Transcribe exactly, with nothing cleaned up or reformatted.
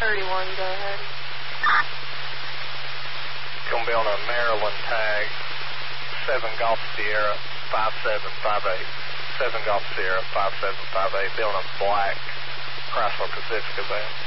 thirty-one, go ahead. Going to be on a Maryland tag, seven Golf Sierra, five seven five eight. seven Golf Sierra, five seven five eight, be on a black Chrysler Pacifica van.